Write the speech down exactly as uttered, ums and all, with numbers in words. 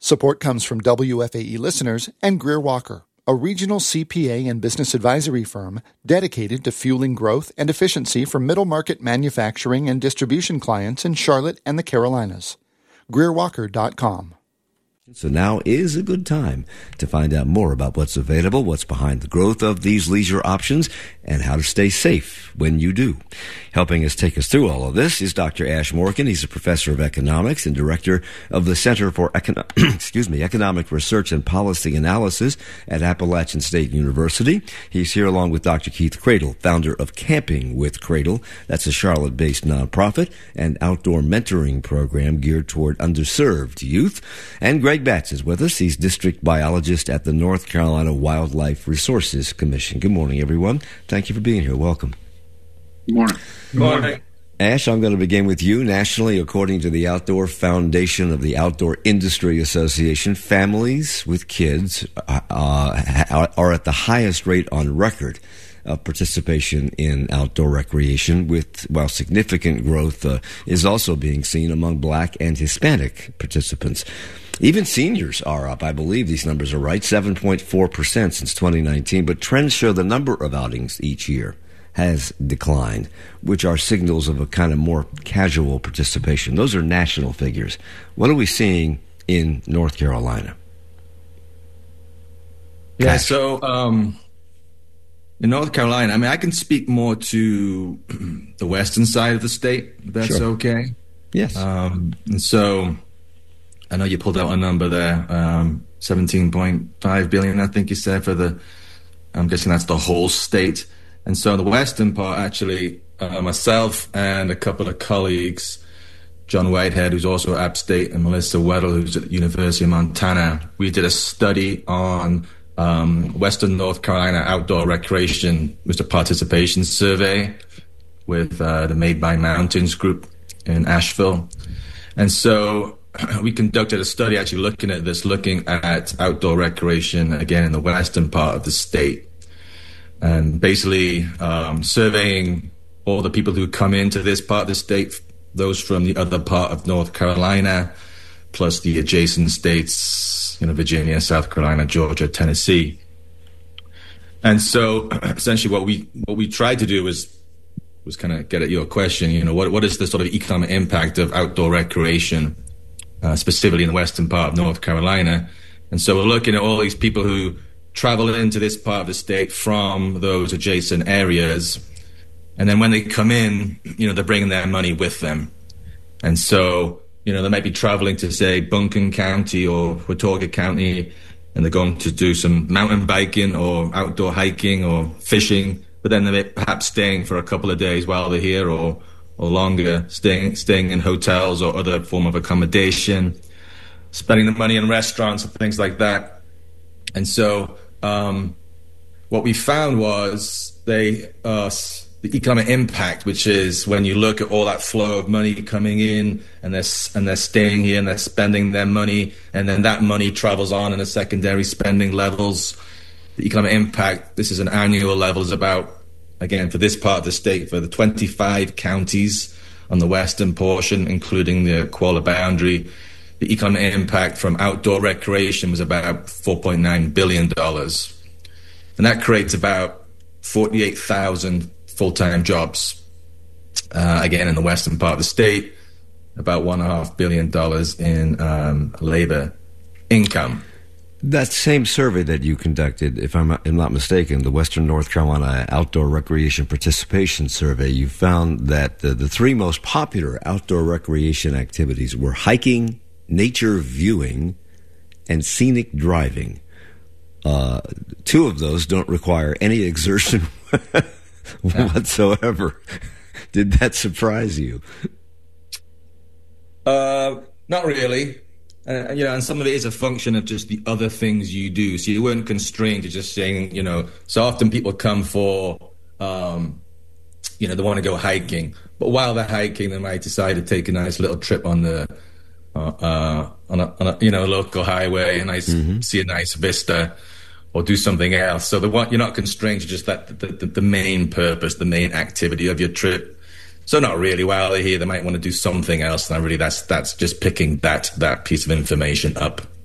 Support comes from W F A E listeners and Greer Walker, a regional C P A and business advisory firm dedicated to fueling growth and efficiency for middle-market manufacturing and distribution clients in Charlotte and the Carolinas. Greer Walker dot com. So now is a good time to find out more about what's available, what's behind the growth of these leisure options, and how to stay safe when you do. Helping us take us through all of this is Doctor Ash Morgan. He's a professor of economics and director of the Center for Econo- excuse me, Economic Research and Policy Analysis at Appalachian State University. He's here along with Doctor Keith Cradle, founder of Camping with Cradle. That's a Charlotte-based nonprofit and outdoor mentoring program geared toward underserved youth. And Greg Batts is with us. He's district biologist at the North Carolina Wildlife Resources Commission. Good morning, everyone. Thank you for being here. Welcome. Good morning. Good morning. Ash, I'm going to begin with you. Nationally, according to the Outdoor Foundation of the Outdoor Industry Association, families with kids uh, are at the highest rate on record of participation in outdoor recreation, with while significant growth uh, is also being seen among Black and Hispanic participants. Even seniors are up. I believe these numbers are right, seven point four percent since twenty nineteen, but trends show the number of outings each year has declined, which are signals of a kind of more casual participation. Those are national figures. What are we seeing in North Carolina? Yeah, Ash. so um, in North Carolina, I mean, I can speak more to the western side of the state, if that's Sure. okay. Yes. Um, and so I know you pulled out a number there, um, seventeen point five billion, I think you said, for the, I'm guessing that's the whole state. And so the western part, actually, uh, myself and a couple of colleagues, John Whitehead, who's also at App State, and Melissa Weddle, who's at the University of Montana, we did a study on um, Western North Carolina outdoor recreation. It was a participation survey with uh, the Made by Mountains group in Asheville. And so we conducted a study actually looking at this, looking at outdoor recreation, again, in the western part of the state. And basically um, surveying all the people who come into this part of the state, those from the other part of North Carolina, plus the adjacent states, you know, Virginia, South Carolina, Georgia, Tennessee. And so essentially what we what we tried to do was was kind of get at your question, you know, what what is the sort of economic impact of outdoor recreation, uh, specifically in the western part of North Carolina. And so we're looking at all these people who travel into this part of the state from those adjacent areas. And then when they come in, you know, they're bringing their money with them. And so, you know, they might be traveling to, say, Buncombe County or Watauga County, and they're going to do some mountain biking or outdoor hiking or fishing, but then they're perhaps staying for a couple of days while they're here, or or longer, staying staying in hotels or other form of accommodation, spending the money in restaurants and things like that. And so um, what we found was they uh, the economic impact, which is when you look at all that flow of money coming in, and they're, and they're staying here and they're spending their money, and then that money travels on in the secondary spending levels. The economic impact, this is an annual level, is about, again, for this part of the state, for the twenty-five counties on the western portion, including the Kuala boundary, the economic impact from outdoor recreation was about four point nine billion dollars. And that creates about forty-eight thousand full-time jobs. Uh, again, in the western part of the state, about one point five billion dollars in um, labor income. That same survey that you conducted, if I'm not, I'm not mistaken, the Western North Carolina Outdoor Recreation Participation Survey, you found that the, the three most popular outdoor recreation activities were hiking, nature viewing, and scenic driving. Uh, two of those don't require any exertion whatsoever. Did that surprise you? Uh, not really. Uh, you know, and some of it is a function of just the other things you do. So you weren't constrained to just saying, you know, so often people come for, um, you know, they want to go hiking. But while they're hiking, they might decide to take a nice little trip on the, uh, uh on, a, on a, you know, local highway, and nice, mm-hmm. see a nice vista, or do something else. So the one, you're not constrained to just that, the, the, the main purpose, the main activity of your trip. So not really. While they're here, they might want to do something else. And really, that's that's just picking that that piece of information up.